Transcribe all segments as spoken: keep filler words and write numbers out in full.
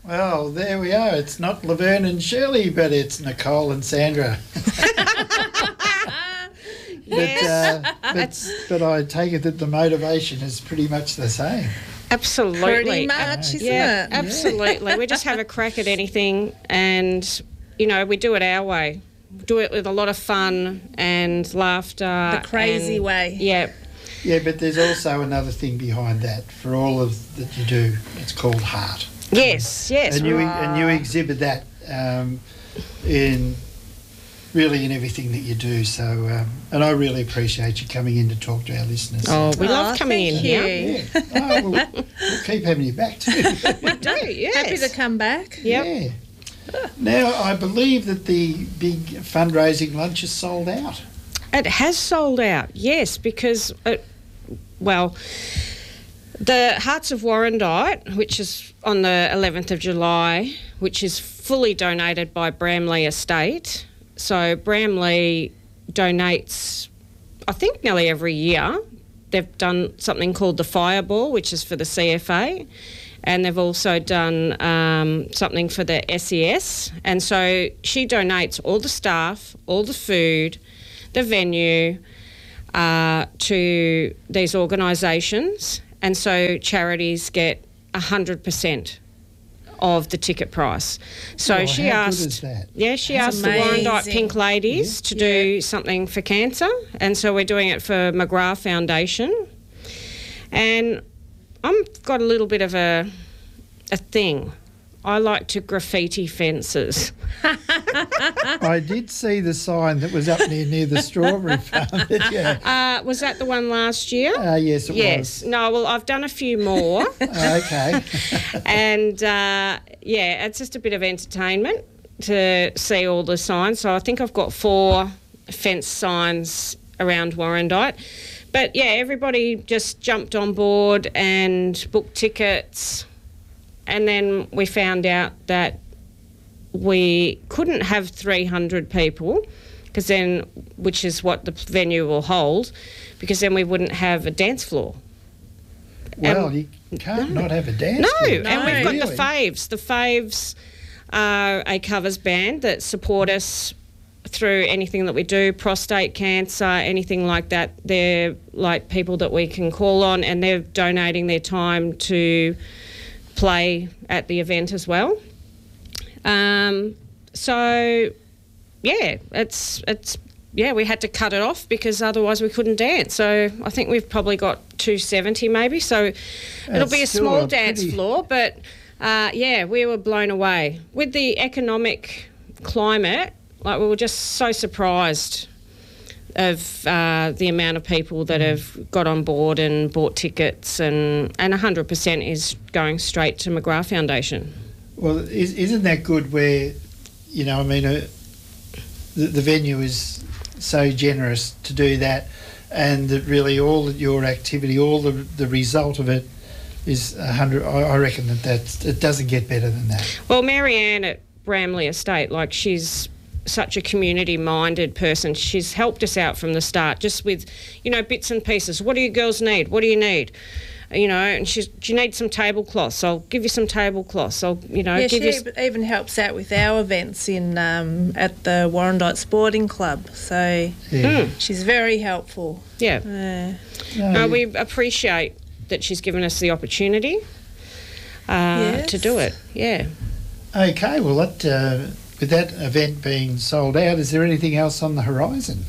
Well, there we are. It's not Laverne and Shirley, but it's Nicole and Sandra. Yes. But, uh, but, but I take it that the motivation is pretty much the same. Absolutely. Pretty much, isn't yeah, it? absolutely. We just have a crack at anything and, you know, we do it our way. Do it with a lot of fun and laughter. The crazy and, way. Yeah. Yeah, but there's also another thing behind that. For all of that you do, it's called heart. Yes, yes. And you, and you exhibit that um, in... really in everything that you do. So, um, and I really appreciate you coming in to talk to our listeners. Oh, we Oh, love coming in thank here. you. Yeah. Oh, we'll, we'll keep having you back too. We do, yes. Happy to come back. Yep. Yeah. Now, I believe that the big fundraising lunch is sold out. It has sold out, yes, because, it, well, the Hearts of Warrandyte, which is on the eleventh of July, which is fully donated by Bramley Estate. So Bramley donates, I think, nearly every year. They've done something called the Fireball, which is for the C F A, and they've also done um, something for the S E S. And so she donates all the staff, all the food, the venue uh, to these organisations, and so charities get one hundred percent of the ticket price. So Oh, she how good asked, is that? yeah, she That's asked the Warrandyte amazing. Pink Ladies to do something for cancer, and so we're doing it for McGrath Foundation. And I've got a little bit of a a thing. I like to graffiti fences. I did see the sign that was up near near the strawberry farm. Yeah. Uh, was that the one last year? Uh, yes, it Yes. No, well, I've done a few more. was. Uh, okay. And, uh, yeah, it's just a bit of entertainment to see all the signs. So I think I've got four fence signs around Warrandyte. But, yeah, everybody just jumped on board and booked tickets. And then we found out that we couldn't have three hundred people, because then, which is what the venue will hold, because then we wouldn't have a dance floor. Well, Um, you can't not have a dance. No, floor. and we've got Really? the Faves. The Faves are a covers band that support us through anything that we do, prostate cancer, anything like that. They're like people that we can call on, and they're donating their time to play at the event as well. Um, so, yeah, it's it's yeah, we had to cut it off because otherwise we couldn't dance. So I think we've probably got two seventy maybe. So it'll That's be a still small a dance pretty- floor, but uh, yeah, we were blown away with the economic climate. Like, we were just so surprised of uh, the amount of people that have got on board and bought tickets, and, and one hundred percent is going straight to McGrath Foundation. Well, is, isn't that good where, you know, I mean, uh, the, the venue is so generous to do that, and that really all of your activity, all the the result of it is one hundred. I, I reckon that that's, it doesn't get better than that. Well, Marianne at Bramley Estate, like, she's such a community-minded person. She's helped us out from the start, just with, you know, bits and pieces. What do you girls need? What do you need? You know, and she's, do you need some tablecloths? I'll give you some tablecloths. I'll, you know, Yeah, give she you... ev- even helps out with our events in um, at the Warrandyte Sporting Club. So Yeah. Mm, she's very helpful. yeah. Uh, No, No, we appreciate that she's given us the opportunity uh, Yes. to do it. Yeah. Okay, well, that, uh, with that event being sold out, is there anything else on the horizon?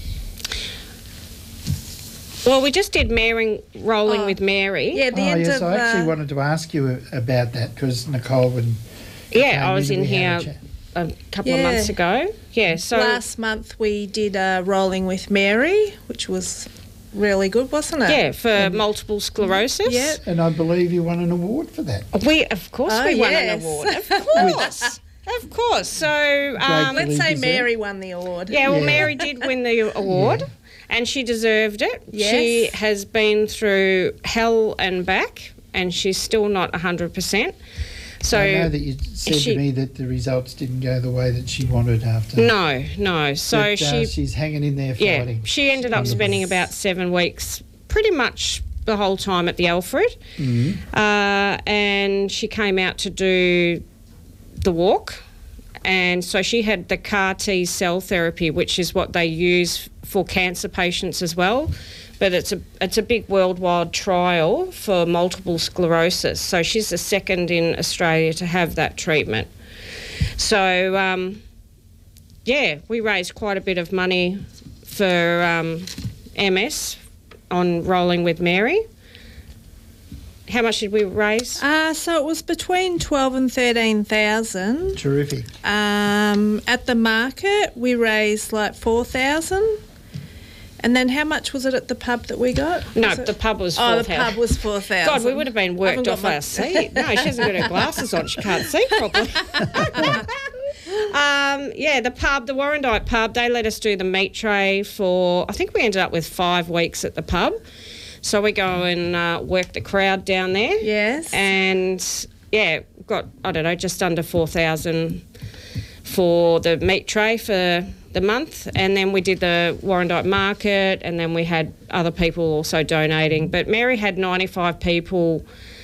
Well, we just did Mary, Rolling Oh, with Mary. yeah, the oh, end yes, of... I actually uh, wanted to ask you about that because Nicole would. Yeah, I was in we had here a chat. a couple of Yeah. months ago. Yeah, so... last month we did uh, Rolling with Mary, which was really good, wasn't it? Yeah, for multiple sclerosis. Yeah. And I believe you won an award for that. We, of course, Oh, we won an yes. award. Of course. Of course. So, um, Great. Let's say Deserved. Mary won the award. yeah, well, Yeah. Mary did win the award, and she deserved it. Yes. She has been through hell and back, and she's still not one hundred percent. So, I know that you said she- to me that the results didn't go the way that she wanted after. no, no. So But, uh, she, she's hanging in there yeah, fighting. she ended up spending about seven weeks, pretty much the whole time at the Alfred. Mhm. Uh, and she came out to do the walk. And so she had the C A R T cell therapy, which is what they use for cancer patients as well. But it's a it's a big worldwide trial for multiple sclerosis. So she's the second in Australia to have that treatment. So, um, yeah, we raised quite a bit of money for um, M S on Rolling with Mary. How much did we raise? Uh, so it was between twelve and thirteen thousand. Terrific. Um, at the market, we raised like four thousand. And then how much was it at the pub that we got? No, Was it- the pub was Oh, four the thousand. pub was four thousand. God, we would have been worked Haven't off got my- our seat. No, she hasn't got her glasses on. She can't see properly. um, yeah, the pub, the Warrandyte pub, they let us do the meat tray for, I think we ended up with five weeks at the pub. So we go and uh, work the crowd down there. Yes. And, yeah, got, I don't know, just under four thousand for the meat tray for the month, and then we did the Warrandyte market, and then we had other people also donating. But Mary had ninety-five people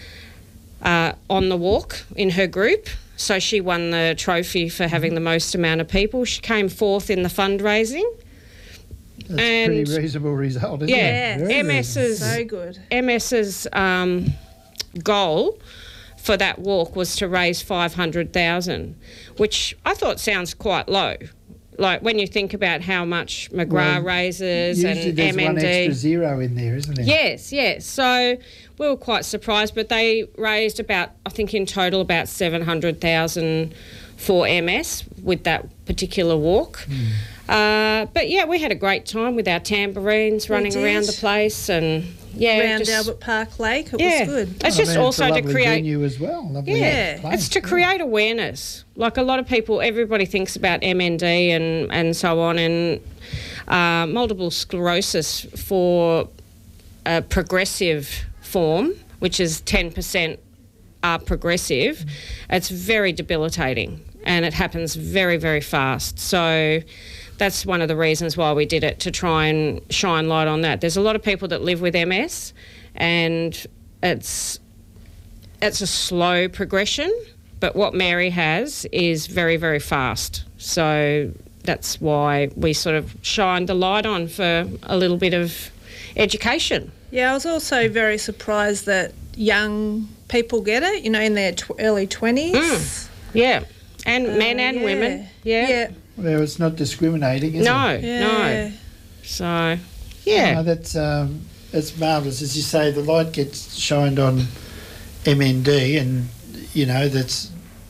uh, on the walk in her group, so she won the trophy for having the most amount of people. She came fourth in the fundraising. That's And- a pretty reasonable result, isn't Yeah, it? Very MS's So good. MS's um, goal for that walk was to raise five hundred thousand, which I thought sounds quite low. Like when you think about how much McGrath Well, raises Usually and there's M N D. one extra zero in there, isn't there? Yes, yes. So we were quite surprised, but they raised about, I think in total, about seven hundred thousand for M S with that particular walk. Mm. Uh, but yeah, we had a great time with our tambourines running did. around the place, and yeah, Around just, Albert Park Lake, it yeah, was good. it's I just mean, also it's a to lovely create. venue as well. Lovely Yeah, place. it's to create awareness. Like a lot of people, everybody thinks about M N D and, and so on, and uh, multiple sclerosis for a progressive form, which is ten percent are progressive. It's very debilitating, and it happens very, very fast. So that's one of the reasons why we did it, to try and shine light on that. There's a lot of people that live with M S, and it's it's a slow progression, but what Mary has is very, very fast. So that's why we sort of shined the light on for a little bit of education. Yeah, I was also very surprised that young people get it, you know, in their tw- early twenties. Mm. Yeah, and Uh, men and yeah. women. Yeah. Yeah. Well, it's not discriminating, is No, it? Yeah. no. So, yeah. No, that's um, it's marvellous. As you say, the light gets shined on M N D, and you know that's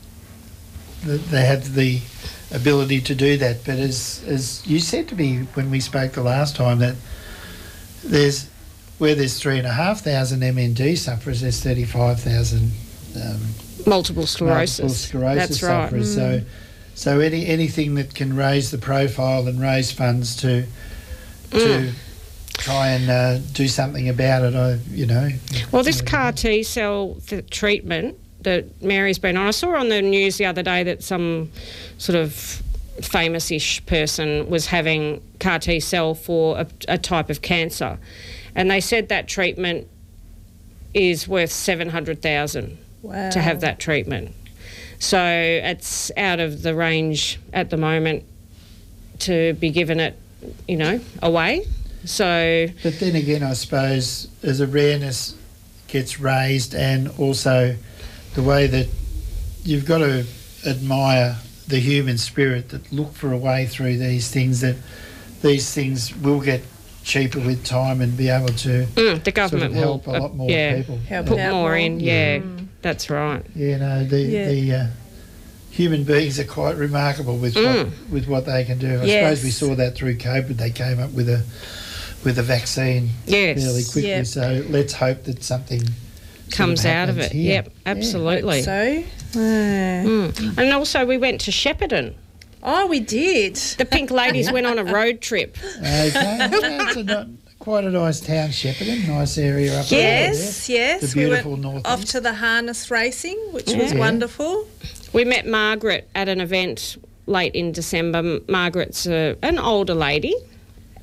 that they have the ability to do that. But as as you said to me when we spoke the last time, that there's where there's three and a half thousand M N D sufferers, there's thirty five thousand um, Multiple sclerosis. multiple sclerosis That's right. sufferers. So so any anything that can raise the profile and raise funds to to Mm. try and uh, do something about it, I you know. Well, this C A R T cell th- treatment that Mary's been on, I saw on the news the other day that some sort of famous-ish person was having C A R T cell for a, a type of cancer, and they said that treatment is worth seven hundred thousand Wow. to have that treatment. So it's out of the range at the moment to be given it, you know, away. So But then again, I suppose as awareness gets raised, and also the way that you've got to admire the human spirit that look for a way through these things, that these things will get cheaper with time and be able to mm, the sort government of help will a lot more yeah, people. Help put out more more. in. Yeah, Mm. that's right. You know, the Yeah. the uh, human beings are quite remarkable with Mm. what with what they can do. I Yes. suppose we saw that through COVID. They came up with a with a vaccine Yes. fairly quickly. Yep. So let's hope that something sort Comes out of happens it. here. Yep, absolutely. So, uh, Mm. And also we went to Shepparton. oh, we did. The Pink Ladies went on a road trip. Okay, well, it's a not, quite a nice town, Shepparton. Nice area up Yes, there. yes. The we beautiful went north off east. to the harness racing, which was Yeah. wonderful. We met Margaret at an event late in December. M- Margaret's a, an older lady,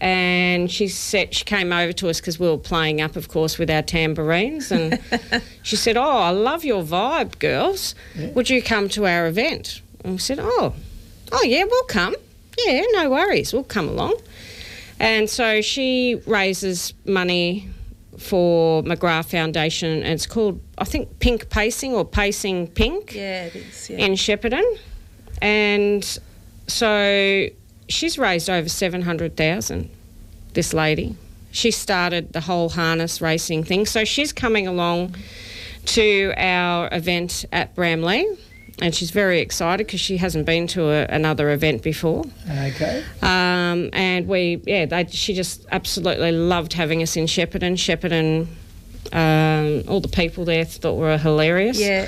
and she said she came over to us because we were playing up, of course, with our tambourines, and she said, "Oh, I love your vibe, girls. Yeah. Would you come to our event?" And we said, "Oh, oh yeah, we'll come. Yeah, no worries, we'll come along." And so she raises money for McGrath Foundation, and it's called, I think, Pink Pacing or Pacing Pink. Yeah, it is. Yeah. In Shepparton, and so she's raised over seven hundred thousand. This lady, she started the whole harness racing thing, so she's coming along to our event at Bramley, and she's very excited because she hasn't been to a, another event before. Okay. Um, and we, yeah, they, she just absolutely loved having us in Shepparton. Shepparton, um, all the people there thought we were hilarious. Yeah.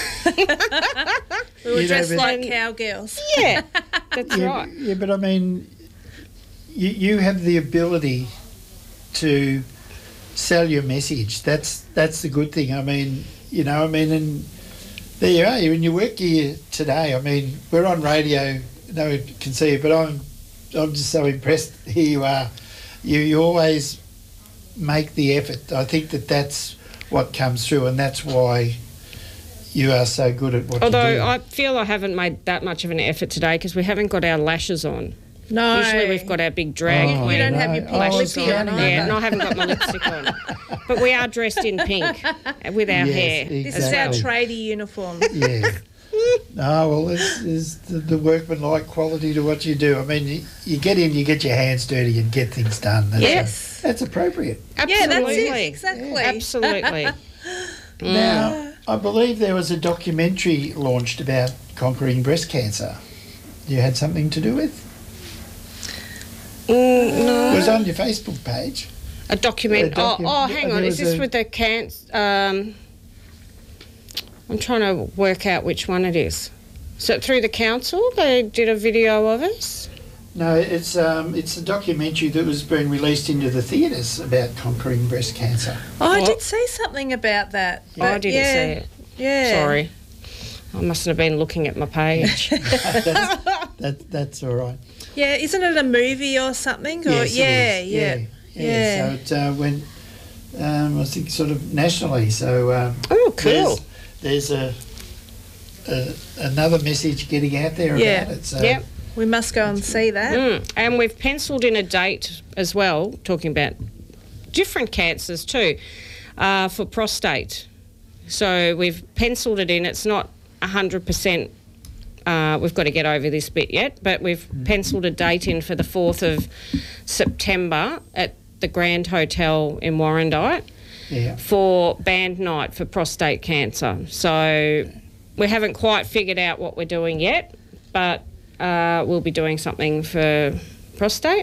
We were You know, dressed but- like cowgirls. Yeah, that's Yeah, right. yeah, but I mean, you, you have the ability to sell your message. That's that's the good thing. I mean, you know, I mean, and there you are. You're in your work here today. I mean, we're on radio. No one can see it, but I'm I'm just so impressed. Here you are. You you always make the effort. I think that that's what comes through, and that's why you are so good at what Although you do. I feel I haven't made that much of an effort today because we haven't got our lashes on. No. Usually we've got our big drag Oh, queen You don't have no. your pink Oh, I was lippy on counting either. on Yeah, that. and I haven't got my lipstick on. But we are dressed in pink with our Yes, hair. This is our exactly. tradie uniform. Yeah. No, well, there's, there's the, the workman-like quality to what you do. I mean, you, you get in, you get your hands dirty and get things done. That's, Yes. that's appropriate. Yeah, that's Absolutely. it. Exactly. Absolutely. Mm. Now, I believe there was a documentary launched about conquering breast cancer. You had something to do with? Mm, no. It was on your Facebook page. A document. A docu- oh, oh, hang there on. was Is this a- with the cancer? Um, I'm trying to work out which one it is. Is it through the council? They did a video of us? No, it's um, it's a documentary that was being released into the theatres about conquering breast cancer. Oh, I What? did see something about that. Oh, I but didn't yeah, see it. Yeah. Sorry. I mustn't have been looking at my page. that's, that, that's all right. Yeah, isn't it a movie or something? Or, Yes, it yeah, is. yeah, yeah, yeah. So it uh, went, um, I think, sort of nationally. So um, Oh, cool. There's, there's a, a another message getting out there Yeah. about it. So Yep. We must go and see that. Mm. And we've penciled in a date as well, talking about different cancers too, uh, for prostate. So we've penciled it in. It's not one hundred percent. Uh, we've got to get over this bit yet, but we've penciled a date in for the fourth of September at the Grand Hotel in Warrandyte yeah. for band night for prostate cancer. So we haven't quite figured out what we're doing yet, but uh, we'll be doing something for prostate.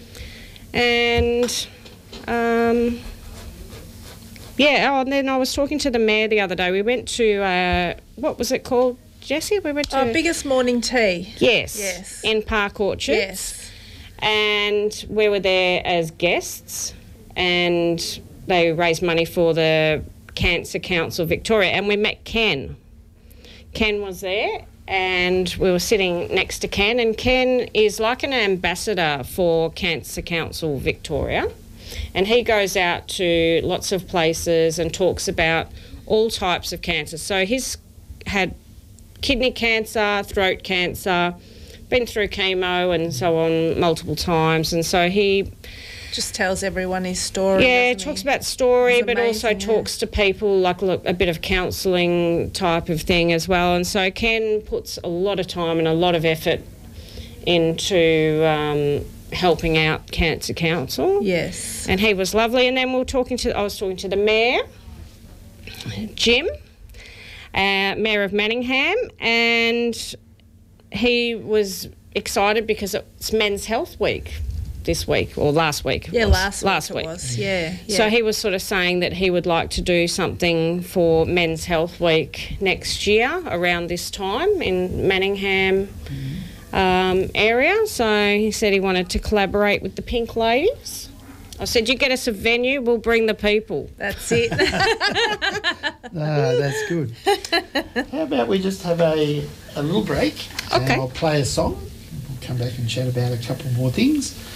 And um, yeah, oh, and then I was talking to the mayor the other day. We went to, uh, what was it called, Jessie? We went to... Oh, biggest morning tea. Yes. Yes. In Park Orchard. Yes. And we were there as guests, and they raised money for the Cancer Council Victoria, and we met Ken. Ken was there, and we were sitting next to Ken, and Ken is like an ambassador for Cancer Council Victoria, and he goes out to lots of places and talks about all types of cancer. So he's had kidney cancer, throat cancer, been through chemo and so on multiple times, and so he Just tells everyone his story. yeah doesn't talks he? about story, It's but also amazing, yeah. talks to people like look, a bit of counselling type of thing as well. And so Ken puts a lot of time and a lot of effort into um, helping out Cancer Council. Yes. And he was lovely. And then we were talking to I was talking to the mayor, Jim, uh, Mayor of Manningham, and he was excited because it's Men's Health Week this week, or last week. it Yeah, was. last, last week. week. It was. Yeah, yeah. So he was sort of saying that he would like to do something for Men's Health Week next year around this time in Manningham um, area. So he said he wanted to collaborate with the Pink Ladies. I said, you get us a venue, we'll bring the people. That's it. Ah, that's good. How about we just have a, a little break? Okay. And I'll play a song. We'll come back and chat about a couple more things.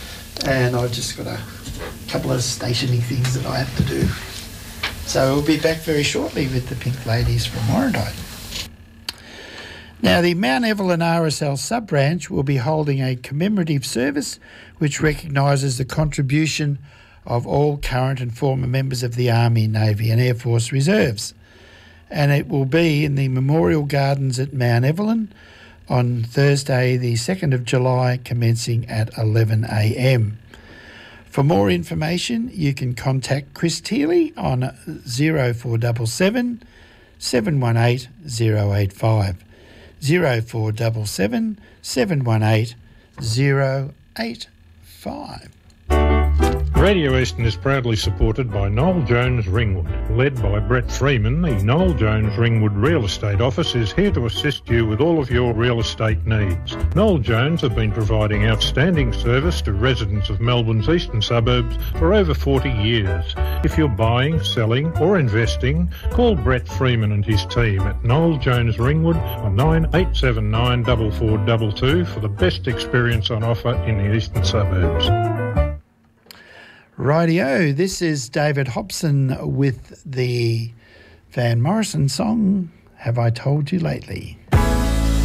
and I've just got a couple of stationing things that I have to do. So we'll be back very shortly with the Pink Ladies from Warrandyte. Now, the Mount Evelyn R S L sub-branch will be holding a commemorative service which recognises the contribution of all current and former members of the Army, Navy and Air Force Reserves. And it will be in the Memorial Gardens at Mount Evelyn on Thursday the second of July, commencing at eleven a m. For more information, you can contact Chris Teeley on zero four seven seven, seven one eight, zero eight five. zero four seven seven, seven one eight, zero eight five. Radio Eastern is proudly supported by Noel Jones Ringwood. Led by Brett Freeman, the Noel Jones Ringwood Real Estate Office is here to assist you with all of your real estate needs. Noel Jones have been providing outstanding service to residents of Melbourne's eastern suburbs for over forty years. If you're buying, selling or investing, call Brett Freeman and his team at Noel Jones Ringwood on nine eight seven nine, four four two two for the best experience on offer in the eastern suburbs. Rightio, this is David Hobson with the Van Morrison song, Have I Told You Lately?